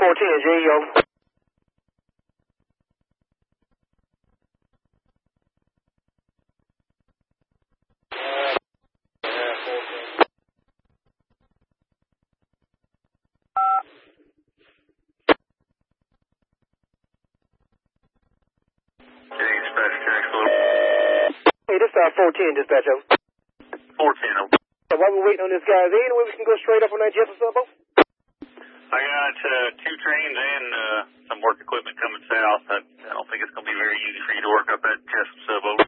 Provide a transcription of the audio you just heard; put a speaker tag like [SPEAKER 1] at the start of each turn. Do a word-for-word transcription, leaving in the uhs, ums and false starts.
[SPEAKER 1] four ten, G, over. Hey, this is four ten, dispatch, over.
[SPEAKER 2] four ten, over.
[SPEAKER 1] Yeah, while we're waiting on this guy, is there any way we can go straight up on that Jessup sub, over?
[SPEAKER 2] I got uh, two trains and uh, some work equipment coming south. I, I don't think it's going to be very easy for you to work up that Jessup sub, over.